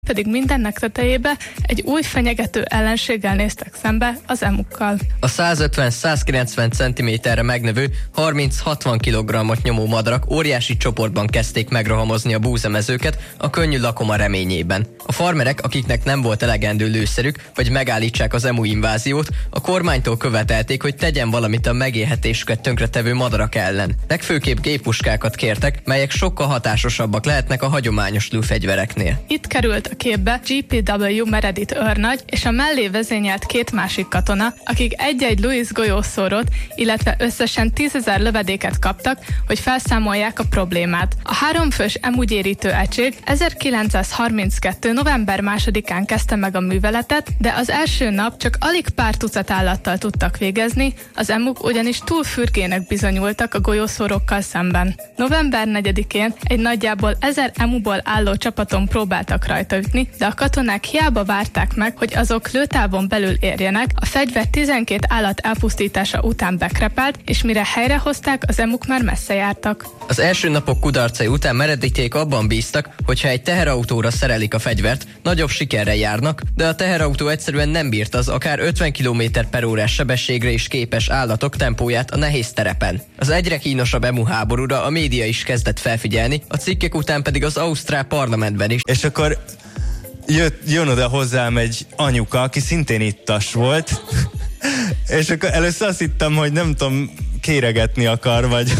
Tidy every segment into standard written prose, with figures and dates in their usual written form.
pedig mindennek tetejébe egy új fenyegető ellenséggel néztek szembe, az emukkal. A 150-190 cm-re megnövő 30-60 kg-ot nyomó madarak óriási csoportban kezdték megrohamozni a búzamezőket a könnyű lakoma reményében. A farmerek, akiknek nem volt elegendő lőszerük, hogy megállítsák az emu inváziót, a kormánytól követelték, hogy tegyen valamit a megélhetésüket tönkretevő madarak ellen. Legfőképp géppuskákat kértek, melyek sokkal hatásosabbak lehetnek a hagyományos lőfegyvereknél. Itt került a képbe GPW Meredith őrnagy és a mellé vezényelt két másik katona, akik egy-egy Lewis golyószórót, illetve összesen 10 000 lövedéket kaptak, hogy felszámolják a problémát. A 3 fős emugyérítő egység 1932. november 2-án kezdte meg a műveletet, de az első nap csak alig pár tucat állattal tudtak végezni, az emuk ugyanis túl fürgének bizonyultak a golyószórókkal szemben. November 4-én egy nagyjából 1000 emuból álló csapaton próbáltak rajta ütni, de a katonák hiába várták meg, hogy azok lőtávon belül érjenek, a fegyver 12 állat elpusztítása után bekrepált, és mire helyrehozták, az emuk már messze jártak. Az első napok kudarcai után Meredithték abban bíztak, hogy ha egy teherautóra szerelik a fegyvert, nagyobb sikerrel járnak, de a teherautó egyszerűen nem bírt az akár 50 km/h sebességre is képes állatok tempóját a nehéz terepen. Az egyre kínosabb emu háborúra a média is kezdett felfigyelni, a cikkek után pedig az ausztrál parlamentben is. És akkor jön oda hozzám egy anyuka, aki szintén ittas volt, és akkor először azt hittem, hogy nem tudom, kéregetni akar, vagy...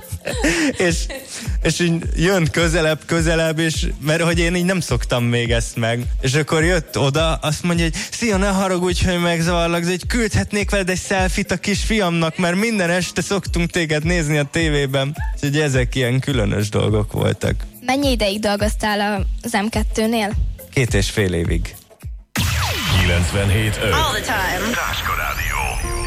és így jön közelebb, és mert hogy én így nem szoktam még ezt meg. És akkor jött oda, azt mondja, hogy szia, ne haragudj, hogy megzavarlak, de hogy küldhetnék veled egy selfie-t a kisfiamnak, mert minden este szoktunk téged nézni a tévében. Úgyhogy ezek ilyen különös dolgok voltak. Mennyi ideig dolgoztál az M2-nél? 2,5 évig. 97.5 All the time.